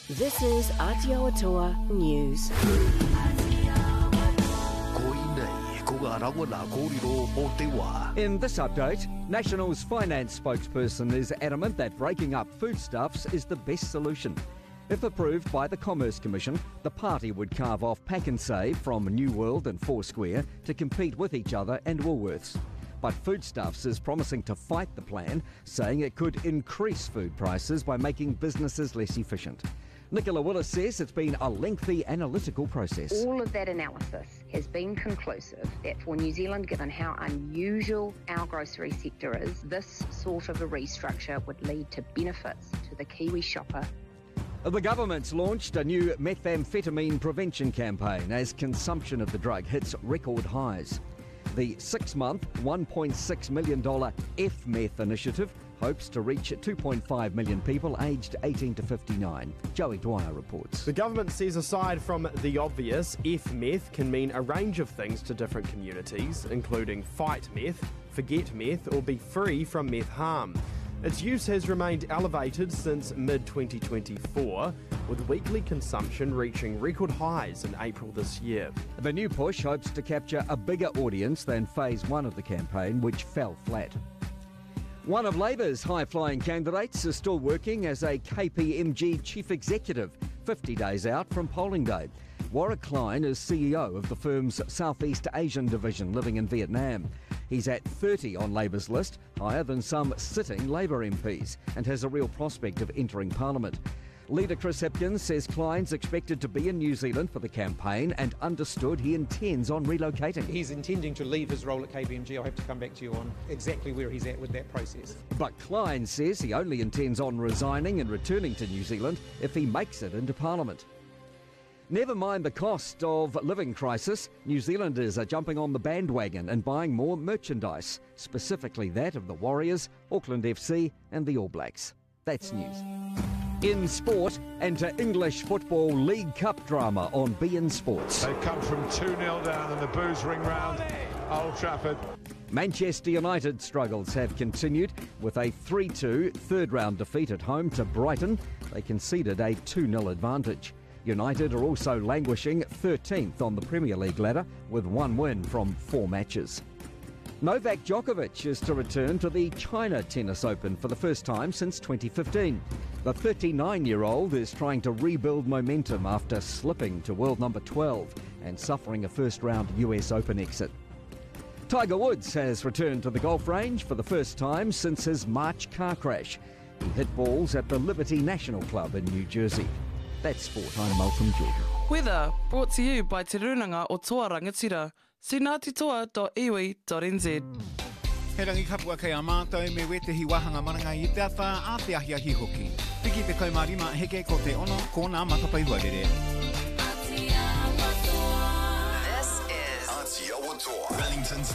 This is Aotearoa News. In this update, National's finance spokesperson is adamant that breaking up foodstuffs is the best solution. If approved by the Commerce Commission, the party would carve off Pack and Save from New World and Foursquare to compete with each other and Woolworths. But Foodstuffs is promising to fight the plan, saying it could increase food prices by making businesses less efficient. Nicola Willis says it's been a lengthy analytical process. All of that analysis has been conclusive that for New Zealand, given how unusual our grocery sector is, this sort of a restructure would lead to benefits to the Kiwi shopper. The government's launched a new methamphetamine prevention campaign as consumption of the drug hits record highs. The 6-month, $1.6 million FMeth initiative hopes to reach 2.5 million people aged 18 to 59. Joey Dwyer reports. The government says aside from the obvious, F-meth can mean a range of things to different communities, including fight meth, forget meth, or be free from meth harm. Its use has remained elevated since mid-2024, with weekly consumption reaching record highs in April this year. The new push hopes to capture a bigger audience than Phase 1 of the campaign, which fell flat. One of Labour's high-flying candidates is still working as a KPMG chief executive, 50 days out from polling day. Warwick Klein is CEO of the firm's Southeast Asian division, living in Vietnam. He's at 30 on Labour's list, higher than some sitting Labour MPs, and has a real prospect of entering Parliament. Leader Chris Hipkins says Klein's expected to be in New Zealand for the campaign and understood he intends on relocating. He's intending to leave his role at KPMG. I'll have to come back to you on exactly where he's at with that process. But Klein says he only intends on resigning and returning to New Zealand if he makes it into Parliament. Never mind the cost of living crisis, New Zealanders are jumping on the bandwagon and buying more merchandise, specifically that of the Warriors, Auckland FC and the All Blacks. That's news. In sport, enter English Football League Cup drama on beIN Sports. They've come from 2-0 down in the booze ring round Old Trafford. Manchester United struggles have continued with a 3-2 third-round defeat at home to Brighton. They conceded a 2-0 advantage. United are also languishing 13th on the Premier League ladder with one win from 4 matches. Novak Djokovic is to return to the China Tennis Open for the first time since 2015. The 39-year-old is trying to rebuild momentum after slipping to world number 12 and suffering a first-round US Open exit. Tiger Woods has returned to the golf range for the first time since his March car crash. He hit balls at the Liberty National Club in New Jersey. That's sport. I'm Malcolm Jordan. Weather brought to you by Te Runanga o Toa Rangatira. sinatitoa.iwi.nz. He rangi kapua kei a mātou me wetehi wahanga maranga I te awha a te ahi ahi hoki. Piki te kaumarima heke ko te ono ko nā matapaihua rere. This is Aotearoa, Wellington's